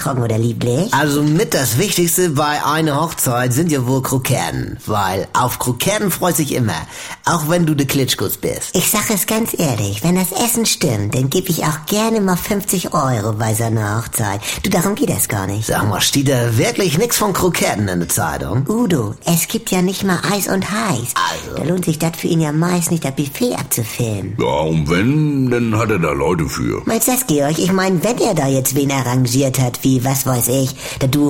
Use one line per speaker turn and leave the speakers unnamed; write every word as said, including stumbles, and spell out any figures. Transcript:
getrunken oder lieblich?
Also mit das Wichtigste bei einer Hochzeit sind ja wohl Kroketten. Weil auf Kroketten freut sich immer. Auch wenn du de Klitschkos bist.
Ich sag es ganz ehrlich, wenn das Essen stimmt, dann gebe ich auch gerne mal fünfzig Euro bei so einer Hochzeit. Du, darum geht es gar nicht.
Sag mal, steht da wirklich nix von Kroketten in der Zeitung?
Udo, es gibt ja nicht mal Eis und Heiß.
Also.
Da lohnt sich das für ihn ja meist nicht, das Buffet abzufilmen.
Ja, und wenn, dann hat er da Leute für.
Meinst du das, Georg? Ich meine, wenn er da jetzt wen arrangiert hat, wie, was weiß ich, da du